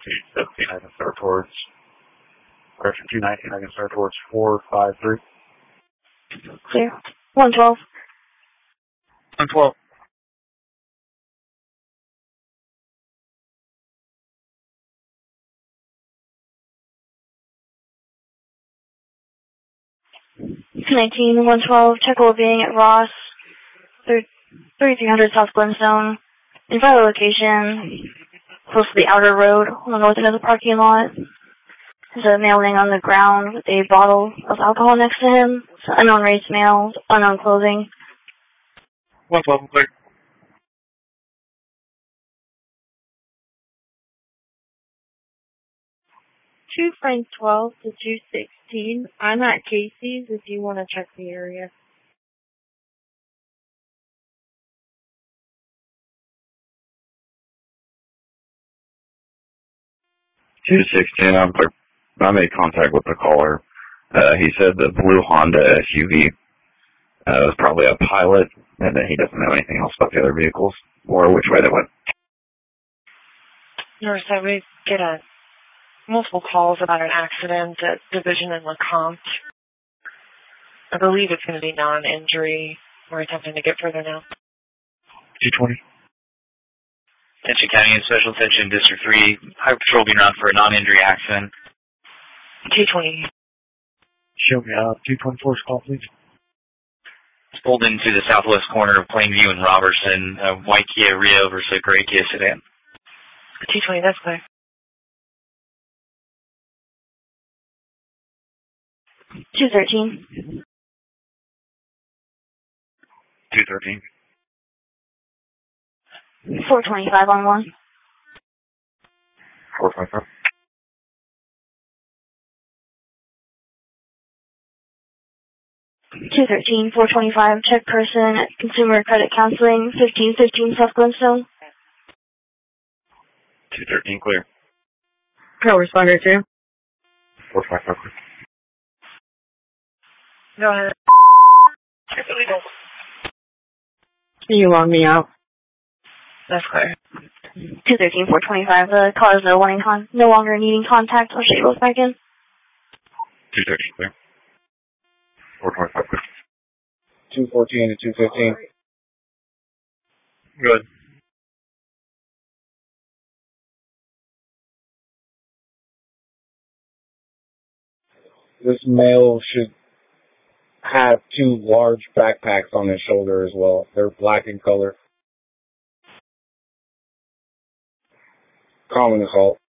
217, I can start towards, correction, 219, I can start towards 453. Clear. 112. 112. Two 112, check being at Ross, 3300 South Glenstone. In front of the location, close to the outer road on the north end of the parking lot. There's a male laying on the ground with a bottle of alcohol next to him. It's an unknown race male, unknown clothing. 112, clear. Two Frank 12 to 216. I'm at Casey's if you want to check the area. I'm clear. I made contact with the caller. He said the blue Honda SUV was probably a Pilot, and that he doesn't know anything else about the other vehicles or which way they went. Nurse, I would get multiple calls about an accident at Division in LeCompte. I believe it's going to be non-injury. We're attempting to get further now. 220. Attention County and Special Attention District 3. Highway Patrol being around for a non-injury accident. 220. Show me 224's call, please. It's pulled into the southwest corner of Plainview and Robertson. A white Kia Rio versus a gray Kia sedan. 220, that's clear. 213. 213. 425 on 1. 455. 213, 425, check person at Consumer Credit Counseling, 1515 South Glenstone. 213 clear. Pro responder 2. 455 clear. Go ahead. Can you log me out? That's clear. 213, 425, the car is no longer needing contact. I'll show you both back in. 213 clear. 425 clear. 214 to 215. Good. This male should have 2 large backpacks on his shoulder as well. They're black in color. Common assault.